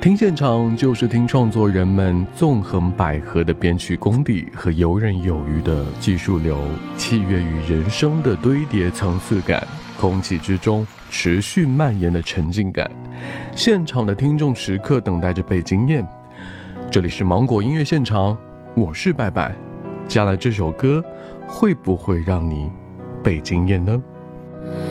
听现场就是听创作人们纵横捭阖的编曲功底和游刃有余的技术流，器乐与人声的堆叠层次感，空气之中持续蔓延的沉浸感。现场的听众时刻等待着被惊艳。这里是芒果音乐现场，我是拜拜。接下来这首歌会不会让你被惊艳呢？